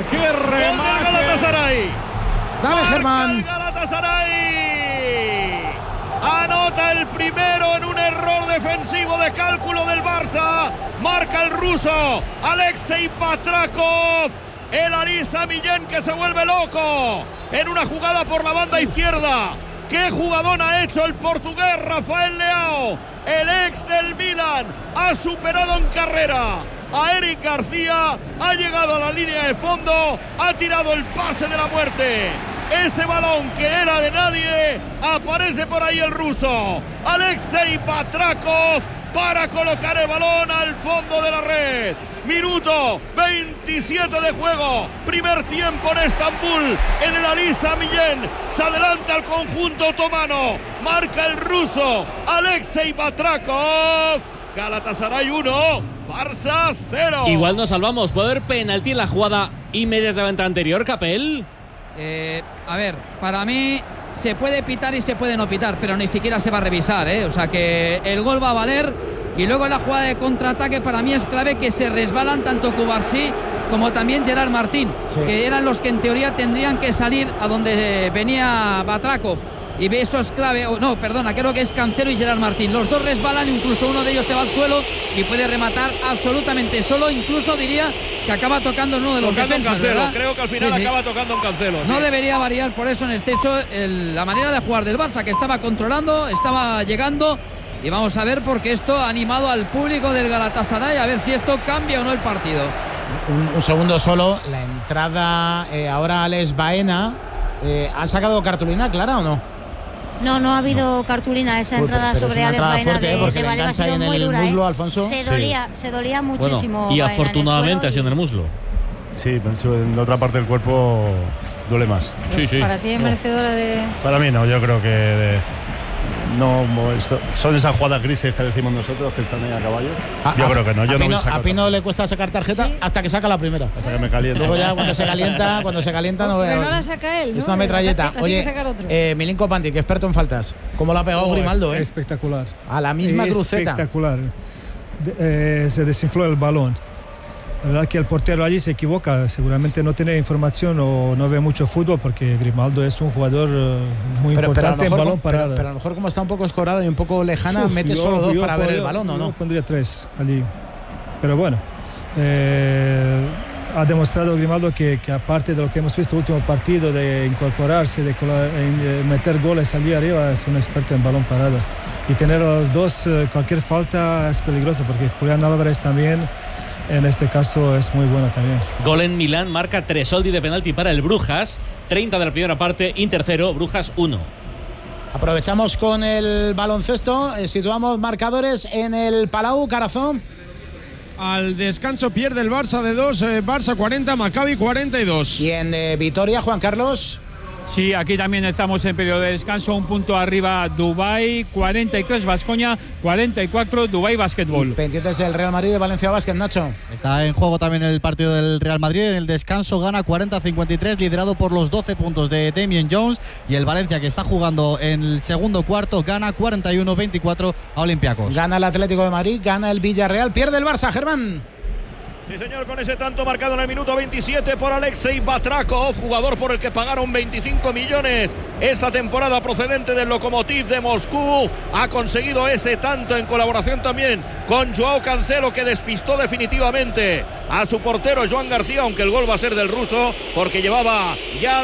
¡Qué remate! Galatasaray. Dale, Germán. Galatasaray anota el primero en un error defensivo de cálculo del Barça. Marca el ruso Alexei Batrakov. El Alisa Millén que se vuelve loco en una jugada por la banda izquierda. ¡Qué jugadón ha hecho el portugués Rafael Leao! El ex del Milan ha superado en carrera a Eric García, ha llegado a la línea de fondo, ha tirado el pase de la muerte. Ese balón que era de nadie, aparece por ahí el ruso Alexei Batrakov para colocar el balón al fondo de la red. Minuto 27 de juego, primer tiempo en Estambul, en el Alisa Millén. Se adelanta al conjunto otomano, marca el ruso Alexei Batrakov. Galatasaray 1, Barça 0. Igual nos salvamos. ¿Puede haber penalti en la jugada inmediatamente anterior, Capel? A ver, para mí se puede pitar y se puede no pitar, pero ni siquiera se va a revisar, O sea que el gol va a valer. Y luego en la jugada de contraataque para mí es clave que se resbalan tanto Cubarsí como también Gerard Martín, que eran los que en teoría tendrían que salir a donde venía Batrakov. Y eso es clave, no, perdona, creo que es Cancelo y Gerard Martín. Los dos resbalan, incluso uno de ellos se va al suelo y puede rematar absolutamente solo. Incluso diría que acaba tocando en uno de los defensas, Cancelo, ¿verdad? creo que al final acaba tocando en Cancelo. No debería variar por eso en exceso la manera de jugar del Barça, que estaba controlando, estaba llegando. Y vamos a ver, porque esto ha animado al público del Galatasaray, a ver si esto cambia o no el partido. Un segundo solo, la entrada ahora Alex Baena. ¿Ha sacado cartulina clara o no? No ha habido cartulina esa entrada sobre Alex Baena fuerte, porque le engancha ahí en el muslo, Alfonso. Se dolía muchísimo. Bueno, y afortunadamente ha sido en el muslo. Sí, en otra parte del cuerpo duele más. Sí. ¿Para ti es merecedora de...? Para mí no, yo creo que son esas jugadas grises que decimos nosotros que están ahí a caballo. Yo creo que no, yo no voy a sacar. A Pino le cuesta sacar tarjeta hasta que saca la primera. Hasta que me calienta. Luego ya cuando se calienta no veo. Pero no la saca él, ¿no? Es una metralleta. Oye, Milinko Pantic, experto en faltas. ¿Cómo lo ha pegado Grimaldo? Espectacular. A la misma cruceta. Espectacular. Se desinfló el balón. La verdad que el portero allí se equivoca, seguramente no tiene información o no ve mucho fútbol, porque Grimaldo es un jugador muy importante en balón parado. Pero a lo mejor como está un poco escorado y un poco lejana, mete solo dos para ver el balón, ¿o no? Yo pondría 3 allí. Pero bueno, ha demostrado Grimaldo que aparte de lo que hemos visto en el último partido, de incorporarse, de meter goles allí arriba, es un experto en balón parado. Y tener a los dos, cualquier falta es peligrosa, porque Julián Álvarez también en este caso es muy bueno también. Gol en Milán, marca Tresoldi de penalti para el Brujas. 30 de la primera parte, Inter 0, Brujas 1. Aprovechamos con el baloncesto, situamos marcadores en el Palau, Carazón. Al descanso pierde el Barça de 2, Barça 40, Maccabi 42. Y en Vitoria, Juan Carlos. Sí, aquí también estamos en periodo de descanso, un punto arriba Dubái, 43 Baskonia, 44 Dubái Basketball. Pendientes del Real Madrid de Valencia Basket, Nacho. Está en juego también el partido del Real Madrid, en el descanso gana 40-53, liderado por los 12 puntos de Damian Jones, y el Valencia, que está jugando en el segundo cuarto, gana 41-24 a Olympiacos. Gana el Atlético de Madrid, gana el Villarreal, pierde el Barça, Germán. Sí, señor, con ese tanto marcado en el minuto 27 por Alexei Batrakov, jugador por el que pagaron 25 millones esta temporada, procedente del Lokomotiv de Moscú. Ha conseguido ese tanto en colaboración también con Joao Cancelo, que despistó definitivamente a su portero Joan García, aunque el gol va a ser del ruso, porque llevaba ya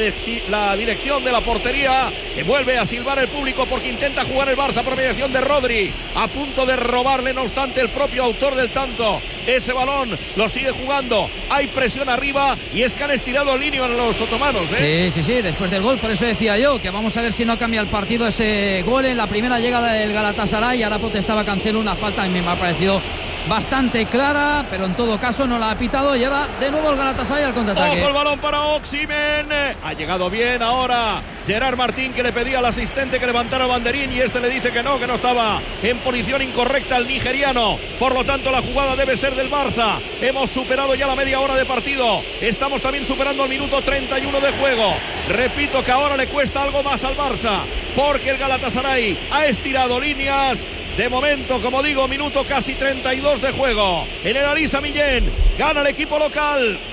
la dirección de la portería. Vuelve a silbar el público porque intenta jugar el Barça por mediación de Rodri, a punto de robarle, no obstante, el propio autor del tanto ese balón. Lo sigue jugando, hay presión arriba y es que han estirado línea en los otomanos, Sí, después del gol, por eso decía yo que vamos a ver si no cambia el partido ese gol en la primera llegada del Galatasaray. Ahora protestaba Cancelo una falta, a mí me ha parecido bastante clara, pero en todo caso no la ha pitado. Lleva de nuevo el Galatasaray al contraataque. Ojo el balón para Oximen, ha llegado bien ahora Gerard Martín, que le pedía al asistente que levantara el banderín y este le dice que no estaba en posición incorrecta el nigeriano. Por lo tanto la jugada debe ser del Barça. Hemos superado ya la media hora de partido, estamos también superando el minuto 31 de juego. Repito que ahora le cuesta algo más al Barça, porque el Galatasaray ha estirado líneas. De momento, como digo, minuto casi 32 de juego en el Alisa Millén. Gana el equipo local.